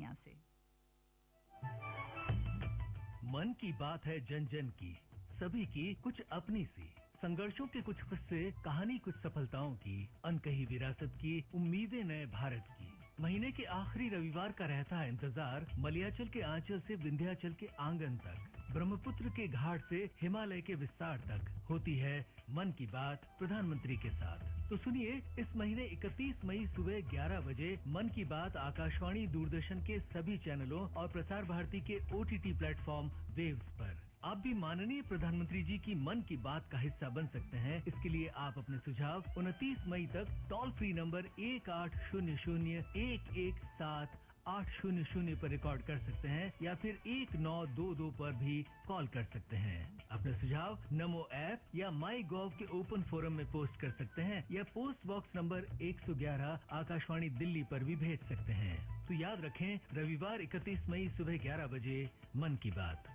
दुनिया से। मन की बात है जन जन की, सभी की कुछ अपनी सी, संघर्षों के कुछ किस्से, कहानी कुछ सफलताओं की, अनकही विरासत की, उम्मीदें नए भारत की। महीने के आखिरी रविवार का रहता है इंतजार, मलयाचल के आंचल से विंध्याचल के आंगन तक, ब्रह्मपुत्र के घाट से हिमालय के विस्तार तक होती है मन की बात प्रधानमंत्री के साथ। तो सुनिए, इस महीने 31 मई सुबह 11 बजे मन की बात आकाशवाणी, दूरदर्शन के सभी चैनलों और प्रसार भारती के OTT प्लेटफॉर्म वेव्स पर। आप भी माननीय प्रधानमंत्री जी की मन की बात का हिस्सा बन सकते हैं। इसके लिए आप अपने सुझाव 29 मई तक टोल फ्री नंबर 1800-117-800 पर रिकॉर्ड कर सकते हैं या फिर 1922 पर भी कॉल कर सकते हैं। अपने सुझाव नमो ऐप या माई गॉव के ओपन फोरम में पोस्ट कर सकते हैं या post box number 111 Akashvani Delhi पर भी भेज सकते हैं। तो याद रखें, रविवार 31 मई सुबह 11 बजे मन की बात।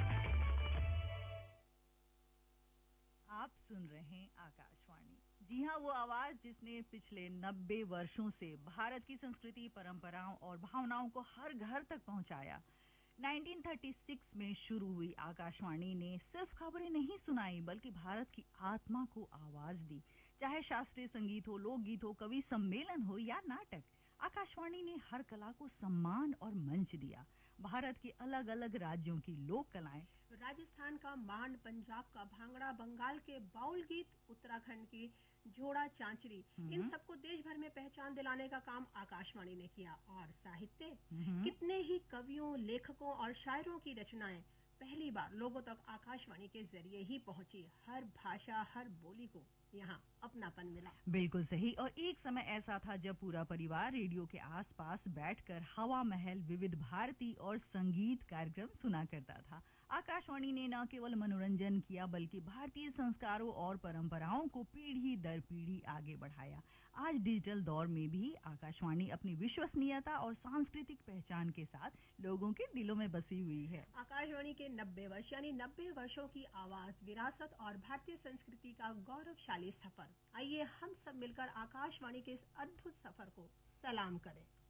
आप सुन रहे हैं आकाशवाणी। जी हाँ, वो आवाज जिसने पिछले 90 वर्षों से भारत की संस्कृति, परंपराओं और भावनाओं को हर घर तक पहुंचाया। 1936 में शुरू हुई आकाशवाणी ने सिर्फ खबरें नहीं सुनाई, बल्कि भारत की आत्मा को आवाज दी। चाहे शास्त्रीय संगीत हो, लोकगीत हो, कवि सम्मेलन हो या नाटक, आकाशवाणी ने हर कला को सम्मान और मंच दिया। भारत के अलग अलग राज्यों की लोक कलाएं, राजस्थान का मांड, पंजाब का भांगड़ा, बंगाल के बाउल गीत, उत्तराखंड की जोड़ा चांचरी, इन सबको देश भर में पहचान दिलाने का काम आकाशवाणी ने किया। और साहित्य, कितने ही कवियों, लेखकों और शायरों की रचनाएं पहली बार लोगों तक आकाशवाणी के जरिए ही पहुंची। हर भाषा, हर बोली को यहाँ अपनापन मिला। बिल्कुल सही। और एक समय ऐसा था जब पूरा परिवार रेडियो के आसपास बैठकर हवा महल, विविध भारती और संगीत कार्यक्रम सुना करता था। आकाशवाणी ने न केवल मनोरंजन किया, बल्कि भारतीय संस्कारों और परंपराओं को पीढ़ी दर पीढ़ी आगे बढ़ाया। आज डिजिटल दौर में भी आकाशवाणी अपनी विश्वसनीयता और सांस्कृतिक पहचान के साथ लोगों के दिलों में बसी हुई है। आकाशवाणी के 90 वर्ष यानी 90 वर्षों की आवाज, विरासत और भारतीय संस्कृति का गौरवशाली सफर। आइए हम सब मिलकर आकाशवाणी के इस अद्भुत सफर को सलाम करें।